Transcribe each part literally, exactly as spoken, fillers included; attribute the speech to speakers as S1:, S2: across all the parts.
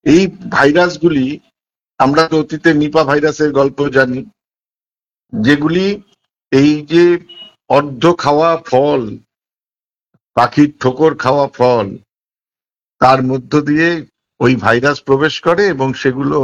S1: এই ভাইরাসগুলি, আমরা তো অতীতে নিপা ভাইরাসের গল্প জানি, যেগুলি এই যে অর্ধ খাওয়া ফল, পাখির ঠোকর খাওয়া ফল, তার মধ্য দিয়ে ওই ভাইরাস প্রবেশ করে এবং সেগুলো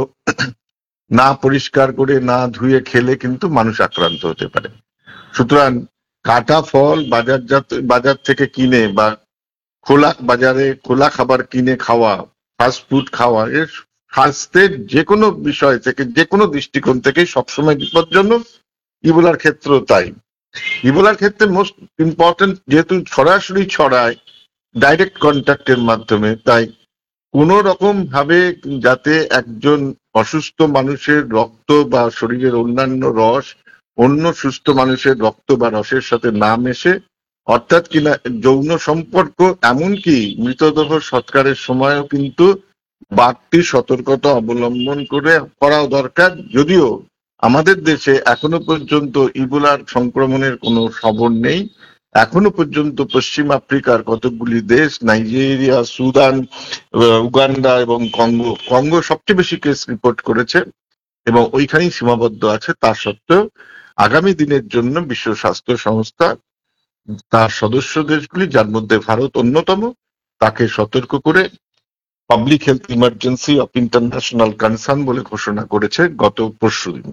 S1: না পরিষ্কার করে না ধুয়ে খেলে কিন্তু মানুষ আক্রান্ত হতে পারে। সুতরাং কাটা ফল বাজারজাত বাজার থেকে কিনে বা খোলা বাজারে খোলা খাবার কিনে খাওয়া, ফাস্ট ফুড খাওয়া, এর স্বাস্থ্যের যে কোনো বিষয় থেকে, যে কোনো দৃষ্টিকোণ থেকে সবসময় বিপজ্জনক। ইবোলার ক্ষেত্রেও তাই। ইবোলার ক্ষেত্রে মোস্ট ইম্পর্টেন্ট, যেহেতু সরাসরি ছড়ায় ডাইরেক্ট কন্ট্যাক্টের মাধ্যমে, তাই কোনো রকম ভাবে যাতে একজন অসুস্থ মানুষের রক্ত বা শরীরের অন্যান্য রস অন্য সুস্থ মানুষের রক্ত বা রসের সাথে না মেশে, অর্থাৎ কিনা যৌন সম্পর্ক, এমনকি মৃতদেহ সৎকারের সময়ও কিন্তু বাড়তি সতর্কতা অবলম্বন করে করাও দরকার। যদিও আমাদের দেশে এখনো পর্যন্ত ইবোলার সংক্রমণের কোনো খবর নেই। এখনো পর্যন্ত পশ্চিম আফ্রিকার কতগুলি দেশ, নাইজেরিয়া, সুদান, উগান্ডা এবং কঙ্গো কঙ্গো সবচেয়ে বেশি কেস রিপোর্ট করেছে এবং ওইখানেই সীমাবদ্ধ আছে। তা সত্ত্বেও আগামী দিনের জন্য বিশ্ব স্বাস্থ্য সংস্থা তার সদস্য দেশগুলি, যার মধ্যে ভারত অন্যতম, তাকে সতর্ক করে public health emergency of international concern বলে ঘোষণা করেছে গত পরশু দিন।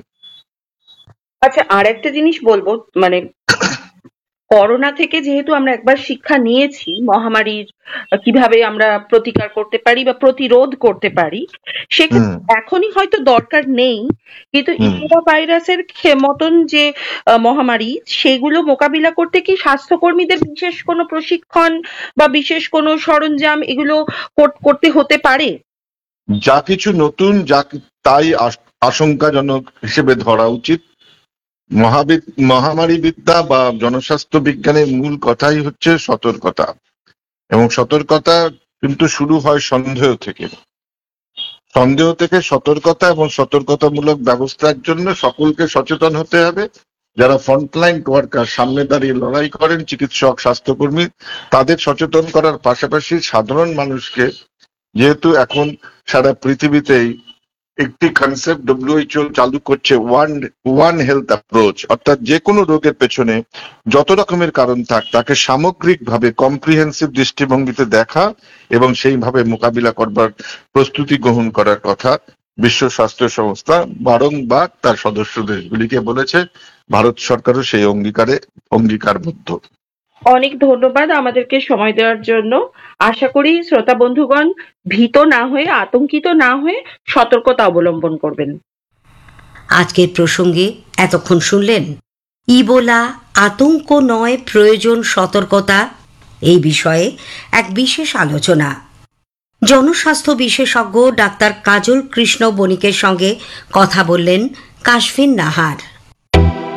S2: আচ্ছা, আর একটা জিনিস বলবো, মানে করোনা থেকে যেহেতু আমরা একবার শিক্ষা নিয়েছি মহামারীর কিভাবে আমরা প্রতিকার করতে পারি বা প্রতিরোধ করতে পারি, সেক্ষেত্রে এখনই হয়তো দরকার নেই, কিন্তু ইবোলা ভাইরাসের মতন যে মহামারী, সেগুলো মোকাবিলা করতে কি স্বাস্থ্যকর্মীদের বিশেষ কোনো প্রশিক্ষণ বা বিশেষ কোনো সরঞ্জাম এগুলো করতে হতে পারে?
S1: যা কিছু নতুন, যা তাই আশঙ্কাজনক হিসেবে ধরা উচিত। মহাবিদ মহামারী বিদ্যা বা জনস্বাস্থ্য বিজ্ঞানের মূল কথাই হচ্ছে সতর্কতা, এবং সতর্কতা কিন্তু শুরু হয় সন্দেহ থেকে। সন্দেহ থেকে সতর্কতা এবং সতর্কতামূলক ব্যবস্থার জন্য সকলকে সচেতন হতে হবে। যারা ফ্রন্টলাইন ওয়ার্কার, সামনে দাঁড়িয়ে লড়াই করেন, চিকিৎসক, স্বাস্থ্যকর্মী, তাদের সচেতন করার পাশাপাশি সাধারণ মানুষকে, যেহেতু এখন সারা পৃথিবীতেই একটি কনসেপ্ট ডব্লিউএইচও চালু করছে, ওয়ান ওয়ান হেলথ অ্যাপ্রোচ, অর্থাৎ যে কোনো রোগের পেছনে যত রকমের কারণ থাক তাকে সামগ্রিকভাবে কম্প্রিহেন্সিভ দৃষ্টিভঙ্গিতে দেখা এবং সেইভাবে মোকাবিলা করবার প্রস্তুতি গ্রহণ করার কথা বিশ্ব স্বাস্থ্য সংস্থা বারংবার তার সদস্য দেশগুলিকে বলেছে। ভারত সরকারও সেই অঙ্গীকারে অঙ্গীকারবদ্ধ।
S2: অনেক ধন্যবাদ আমাদেরকে সময় দেওয়ার জন্য। আশা করি শ্রোতা বন্ধুগণ ভীত না হয়ে, আতঙ্কিত না হয়ে সতর্কতা অবলম্বন করবেন।
S3: আজকের প্রসঙ্গে এতক্ষণ শুনলেন ইবোলা আতঙ্ক নয়, প্রয়োজন সতর্কতা, এই বিষয়ে এক বিশেষ আলোচনা। জনস্বাস্থ্য বিশেষজ্ঞ ডাক্তার কাজল কৃষ্ণ বণিকের সঙ্গে কথা বললেন কাশফিন নাহার।